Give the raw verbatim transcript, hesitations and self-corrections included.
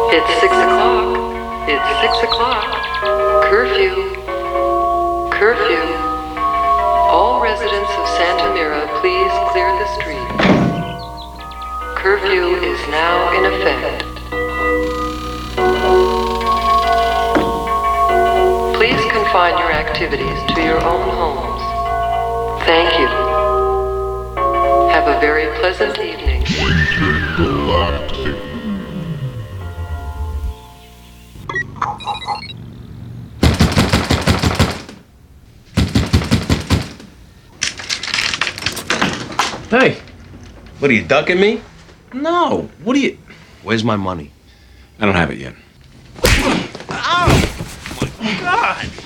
It's six o'clock. It's six o'clock. Curfew. Curfew. All residents of Santa Mira, please clear the street. Curfew is now in effect. Please confine your activities to your own homes. Thank you. Have a very pleasant evening. Intergalactic. Hey, what are you ducking me? No. What do you... Where's my money? I don't have it yet. Oh my God!